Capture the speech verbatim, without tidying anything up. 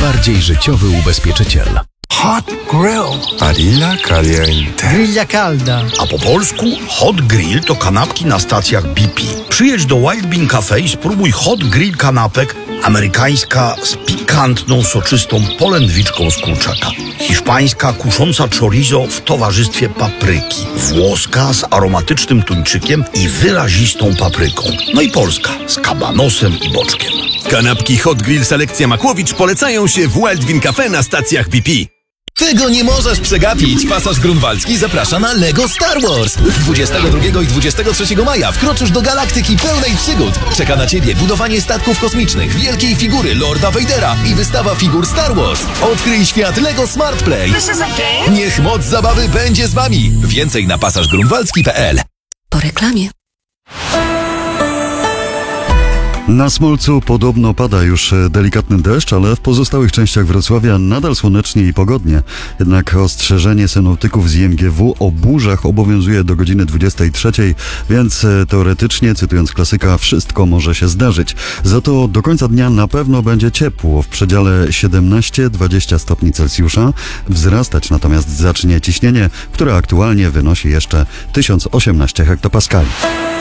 najbardziej życiowy ubezpieczyciel. Hot Grill. Barilla Caliente. Grilla calda. A po polsku Hot Grill to kanapki na stacjach B P. Przyjedź do Wild Bean Cafe i spróbuj Hot Grill kanapek, amerykańska z pikantną, soczystą polędwiczką z kurczaka, hiszpańska kusząca chorizo w towarzystwie papryki, włoska z aromatycznym tuńczykiem i wyrazistą papryką, no i polska z kabanosem i boczkiem. Kanapki Hot Grill Selekcja Makłowicz polecają się w Wild Bean Cafe na stacjach B P. Tego nie możesz przegapić! Pasaż Grunwaldzki zaprasza na LEGO Star Wars. dwudziestego drugiego i dwudziestego trzeciego maja wkroczysz do galaktyki pełnej przygód. Czeka na Ciebie budowanie statków kosmicznych, wielkiej figury Lorda Vadera i wystawa figur Star Wars. Odkryj świat LEGO Smart Play. Niech moc zabawy będzie z Wami. Więcej na pasaż grunwaldzki kropka p l. Po reklamie. Na Smolcu podobno pada już delikatny deszcz, ale w pozostałych częściach Wrocławia nadal słonecznie i pogodnie. Jednak ostrzeżenie synoptyków z I M G W o burzach obowiązuje do godziny dwudziestej trzeciej, więc teoretycznie, cytując klasyka, wszystko może się zdarzyć. Za to do końca dnia na pewno będzie ciepło, w przedziale siedemnaście do dwudziestu stopni Celsjusza. Wzrastać natomiast zacznie ciśnienie, które aktualnie wynosi jeszcze tysiąc osiemnaście hektopaskali.